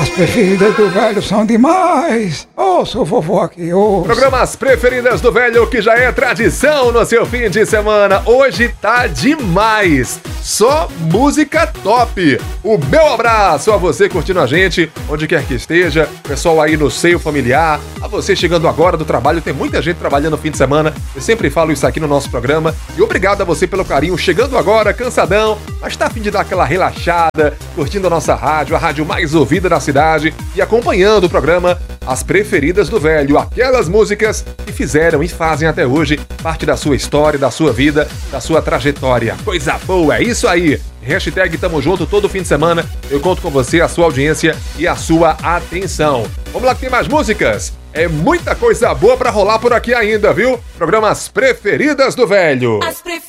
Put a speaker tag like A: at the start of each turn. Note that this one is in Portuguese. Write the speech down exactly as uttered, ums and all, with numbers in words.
A: As preferidas do velho são demais. Ouça o vovô aqui, ouça.
B: Programas preferidas do velho, que já é tradição no seu fim de semana. Hoje tá demais. Só música top. O meu abraço a você curtindo a gente, onde quer que esteja. Pessoal aí no seio familiar. A você chegando agora do trabalho. Tem muita gente trabalhando no fim de semana. Eu sempre falo isso aqui no nosso programa. E obrigado a você pelo carinho. Chegando agora, cansadão, mas tá a fim de dar aquela relaxada, curtindo a nossa rádio, a rádio mais ouvida da cidade, e acompanhando o programa As Preferidas do Velho, aquelas músicas que fizeram e fazem até hoje parte da sua história, da sua vida, da sua trajetória. Coisa boa, é isso aí! Hashtag Tamo Junto todo fim de semana. Eu conto com você, a sua audiência e a sua atenção. Vamos lá que tem mais músicas? É muita coisa boa pra rolar por aqui ainda, viu? Programas Preferidas do Velho.